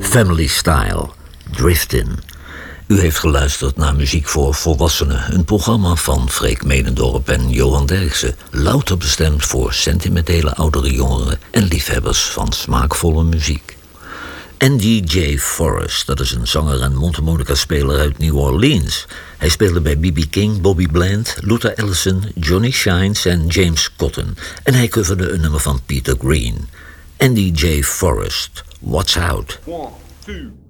Family Style, Driftin'. U heeft geluisterd naar Muziek voor Volwassenen, een programma van Freek Medendorp en Johan Derksen, louter bestemd voor sentimentele oudere jongeren en liefhebbers van smaakvolle muziek. Andy J. Forrest, dat is een zanger en mondharmonica-speler uit New Orleans. Hij speelde bij B.B. King, Bobby Bland, Luther Allison, Johnny Shines en James Cotton. En hij coverde een nummer van Peter Green. Andy J. Forrest, What's Out? 1, 2...